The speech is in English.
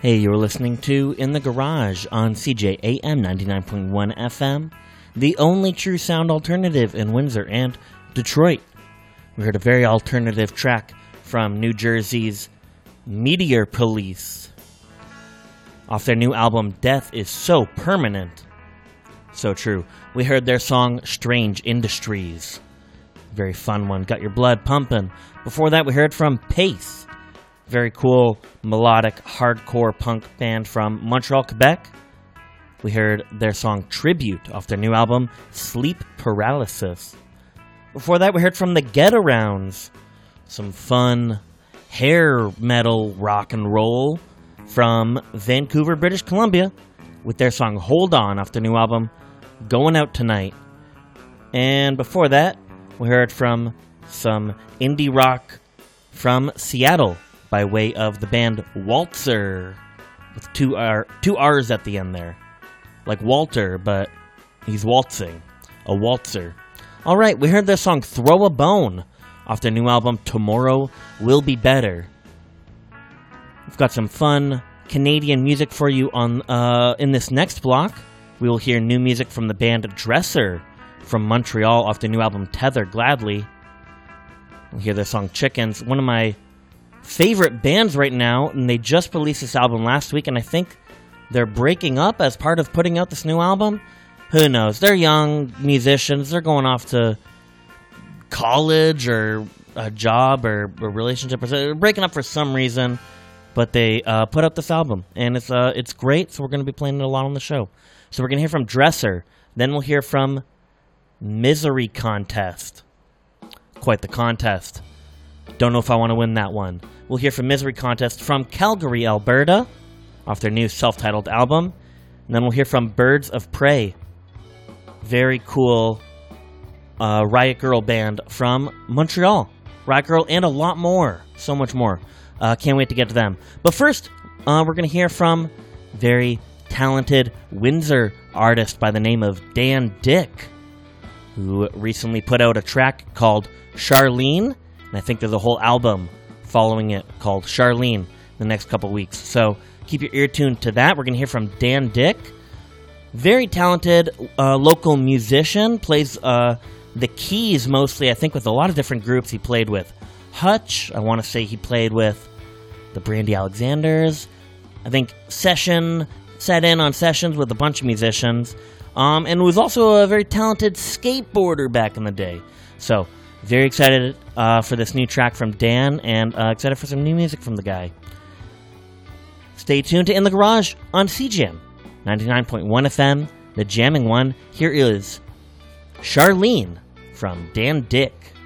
Hey, you're listening to In the Garage on CJAM 99.1 FM, the only true sound alternative in Windsor and Detroit. We heard a very alternative track from New Jersey's Meteor Police off their new album Death Is So Permanent. So true. We heard their song Strange Industries. Very fun one. Got your blood pumping. Before that, we heard from Pace. Very cool, melodic, hardcore punk band from Montreal, Quebec. We heard their song Tribute off their new album, Sleep Paralysis. Before that, we heard from the Get-Arounds. Some fun hair metal rock and roll from Vancouver, British Columbia, with their song Hold On off their new album, Going Out Tonight. And before that, we heard from some indie rock from Seattle, by way of the band Waltzer, with two R's at the end there. Like Walter, but he's waltzing. A waltzer. Alright, we heard their song Throw a Bone off their new album Tomorrow Will Be Better. We've got some fun Canadian music for you on in this next block. We will hear new music from the band Dresser from Montreal off their new album Tether Gladly. We'll hear their song Chickens, one of my favorite bands right now, and they just released this album last week, and I think they're breaking up as part of putting out this new album. Who knows? They're young musicians. They're going off to college or a job or a relationship, or they're breaking up for some reason, but they put out this album, and it's great, so we're going to be playing it a lot on the show. So we're going to hear from Dresser, then we'll hear from Misery Contest. Quite the contest. Don't know if I want to win that one. We'll hear from Misery Contest from Calgary, Alberta, off their new self-titled album. And then we'll hear from Birds of Prey. Very cool Riot Girl band from Montreal. Riot Girl and a lot more. So much more. Can't wait to get to them. But first, we're going to hear from very talented Windsor artist by the name of Dan Dick, who recently put out a track called Charlene. And I think there's a whole album following it called Charlene in the next couple weeks. So keep your ear tuned to that. We're going to hear from Dan Dick. Very talented local musician. Plays the keys mostly, I think, with a lot of different groups. He played with Hutch. I want to say he played with the Brandy Alexanders. I think sat in on sessions with a bunch of musicians. And was also a very talented skateboarder back in the day. So very excited for this new track from Dan, and excited for some new music from the guy. Stay tuned to In the Garage on CJAM 99.1 FM, the jamming one. Here is Charlene from Dan Dick.